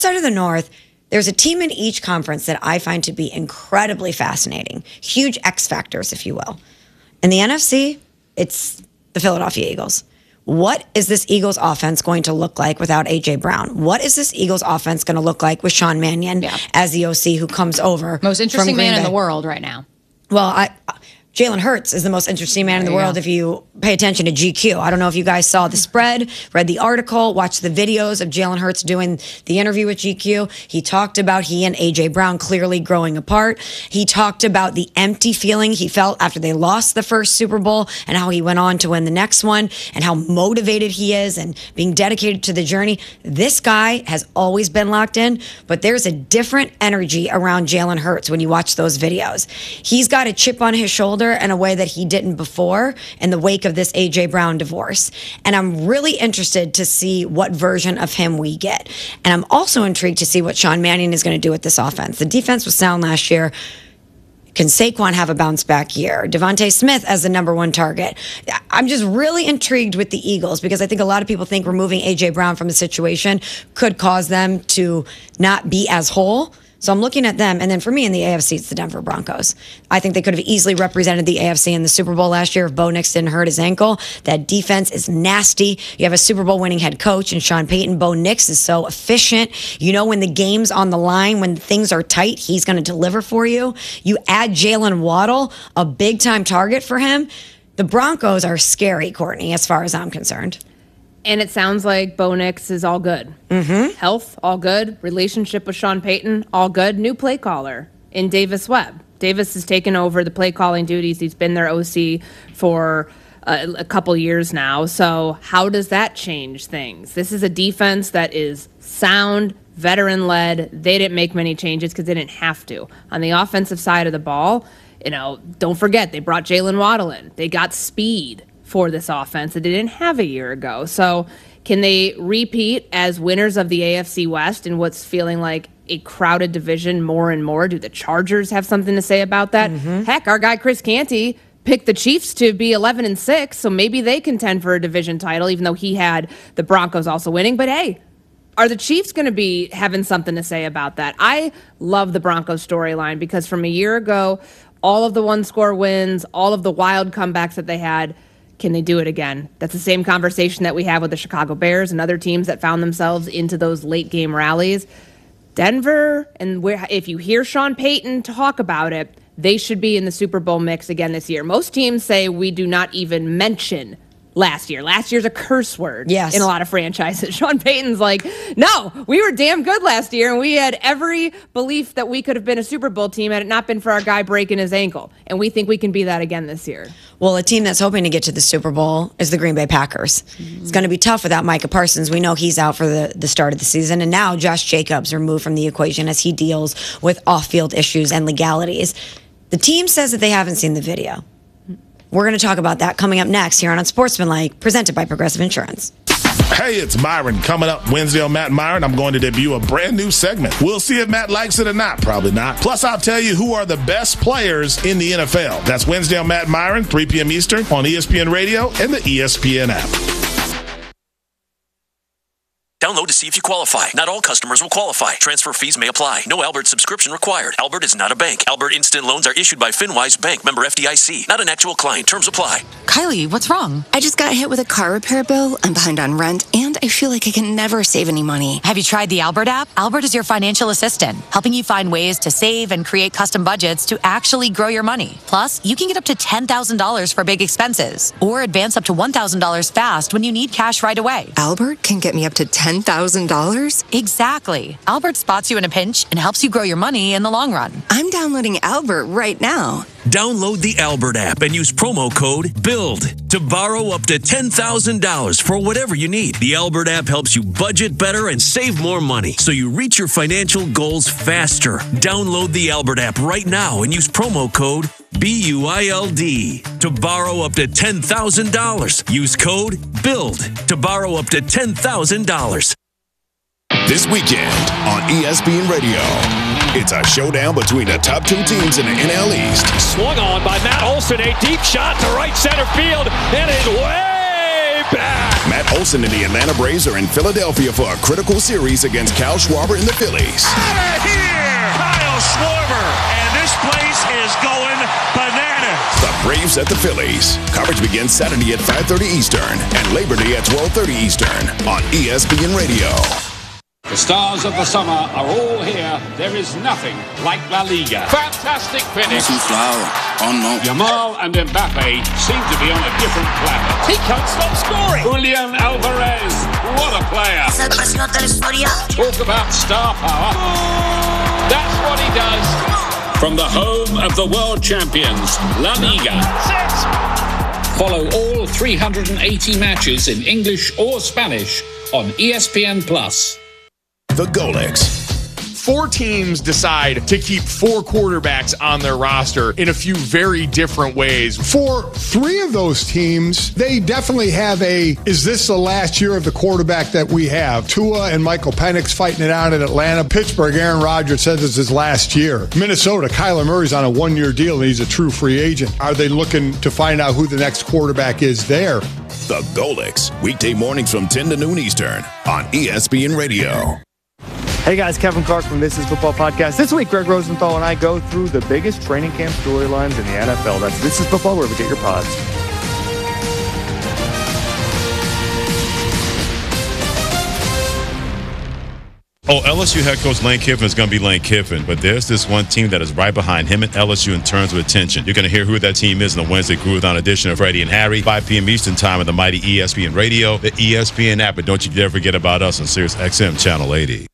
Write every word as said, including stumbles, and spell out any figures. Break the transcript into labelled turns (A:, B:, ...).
A: Outside of the North, there's a team in each conference that I find to be incredibly fascinating. Huge X factors, if you will. In the N F C, it's the Philadelphia Eagles. What is this Eagles offense going to look like without A J Brown? What is this Eagles offense going to look like with Sean Mannion yeah. as the O C who comes over?
B: Most interesting man in the world right now.
A: Well, I... Jalen Hurts is the most interesting man in the world if you pay attention to G Q. I don't know if you guys saw the spread, read the article, watched the videos of Jalen Hurts doing the interview with G Q. He talked about he and A J Brown clearly growing apart. He talked about the empty feeling he felt after they lost the first Super Bowl and how he went on to win the next one and how motivated he is and being dedicated to the journey. This guy has always been locked in, but there's a different energy around Jalen Hurts when you watch those videos. He's got a chip on his shoulder in a way that he didn't before in the wake of this A J Brown divorce. And I'm really interested to see what version of him we get. And I'm also intrigued to see what Sean Mannion is going to do with this offense. The defense was sound last year. Can Saquon have a bounce back year? Devontae Smith as the number one target. I'm just really intrigued with the Eagles because I think a lot of people think removing A J Brown from the situation could cause them to not be as whole. So I'm looking at them, and then for me in the A F C, it's the Denver Broncos. I think they could have easily represented the A F C in the Super Bowl last year if Bo Nix didn't hurt his ankle. That defense is nasty. You have a Super Bowl winning head coach in Sean Payton. Bo Nix is so efficient. You know when the game's on the line, when things are tight, he's going to deliver for you. You add Jalen Waddle, a big-time target for him. The Broncos are scary, Courtney, as far as I'm concerned.
C: And it sounds like Bo Nix is all good.
A: Mm-hmm.
C: Health, all good. Relationship with Sean Payton, all good. New play caller in Davis Webb. Davis has taken over the play calling duties. He's been their O C for uh, a couple years now. So how does that change things? This is a defense that is sound, veteran-led. They didn't make many changes because they didn't have to. On the offensive side of the ball, you know, don't forget, they brought Jalen Waddle in. They got speed for this offense that they didn't have a year ago. So can they repeat as winners of the A F C West in what's feeling like a crowded division more and more? Do the Chargers have something to say about that?
A: Mm-hmm.
C: Heck, our guy Chris Canty picked the Chiefs to be eleven and six, so maybe they contend for a division title, even though he had the Broncos also winning. But hey, are the Chiefs going to be having something to say about that? I love the Broncos storyline because from a year ago, all of the one-score wins, all of the wild comebacks that they had, can they do it again? That's the same conversation that we have with the Chicago Bears and other teams that found themselves into those late game rallies. Denver, and where, if you hear Sean Payton talk about it, they should be in the Super Bowl mix again this year. Most teams say we do not even mention last year. Last year's a curse word
A: yes.
C: in a lot of franchises. Sean Payton's like, no, we were damn good last year, and we had every belief that we could have been a Super Bowl team had it not been for our guy breaking his ankle. And we think we can be that again this year.
A: Well, a team that's hoping to get to the Super Bowl is the Green Bay Packers. Mm-hmm. It's going to be tough without Micah Parsons. We know he's out for the, the start of the season. And now Josh Jacobs removed from the equation as he deals with off-field issues and legalities. The team says that they haven't seen the video. We're going to talk about that coming up next here on Unsportsmanlike, presented by Progressive Insurance.
D: Hey, it's Myron. Coming up Wednesday on Matt Myron, I'm going to debut a brand new segment. We'll see if Matt likes it or not. Probably not. Plus, I'll tell you who are the best players in the N F L. That's Wednesday on Matt Myron, three p.m. Eastern on E S P N Radio and the E S P N app.
E: Download to see if you qualify. Not all customers will qualify. Transfer fees may apply. No Albert subscription required. Albert is not a bank. Albert Instant Loans are issued by FinWise Bank, member F D I C. Not an actual client. Terms apply.
F: Kylie, what's wrong? I just got hit with a car repair bill. I'm behind on rent, and I feel like I can never save any money.
G: Have you tried the Albert app? Albert is your financial assistant, helping you find ways to save and create custom budgets to actually grow your money. Plus, you can get up to ten thousand dollars for big expenses, or advance up to one thousand dollars fast when you need cash right away.
F: Albert can get me up to ten thousand dollars?
G: Exactly. Albert spots you in a pinch and helps you grow your money in the long run.
F: I'm downloading Albert right now.
E: Download the Albert app and use promo code BUILD to borrow up to ten thousand dollars for whatever you need. The Albert app helps you budget better and save more money so you reach your financial goals faster. Download the Albert app right now and use promo code B U I L D to borrow up to ten thousand dollars. Use code BUILD to borrow up to ten thousand dollars.
H: This weekend on E S P N Radio, it's a showdown between the top two teams in the N L East.
I: Swung on by Matt Olson, a deep shot to right center field, and is way
H: back. Matt Olson and the Atlanta Braves are in Philadelphia for a critical series against Kyle Schwarber and the Phillies.
I: Out of here! Kyle Schwarber, and this place is going bananas.
H: The Braves at the Phillies. Coverage begins Saturday at five thirty Eastern and Labor Day at twelve thirty Eastern on E S P N Radio.
J: The stars of the summer are all here. There is nothing like La Liga. Fantastic finish.
K: Oh no.
J: Yamal and Mbappe seem to be on a different planet.
I: He can't stop scoring.
J: Julian Alvarez, what a player. Talk about star power. That's what he does. From the home of the world champions, La Liga. Follow all three hundred eighty matches in English or Spanish on E S P N Plus.
H: The Golix.
L: Four teams decide to keep four quarterbacks on their roster in a few very different ways.
M: For three of those teams, they definitely have a, is this the last year of the quarterback that we have? Tua and Michael Penix fighting it out in Atlanta. Pittsburgh, Aaron Rodgers says it's his last year. Minnesota, Kyler Murray's on a one-year deal and he's a true free agent. Are they looking to find out who the next quarterback is there?
H: The Golix. Weekday mornings from ten to noon Eastern on E S P N Radio.
N: Hey guys, Kevin Clark from This Is Football Podcast. This week, Greg Rosenthal and I go through the biggest training camp storylines in the N F L. That's This Is Football, wherever you get your pods.
O: Oh, L S U head coach Lane Kiffin is going to be Lane Kiffin, but there's this one team that is right behind him and L S U in terms of attention. You're going to hear who that team is in the Wednesday Groove Down edition of Freddie and Harry, five p.m. Eastern time on the mighty E S P N Radio, the E S P N app, and don't you dare forget about us on Sirius X M Channel eighty.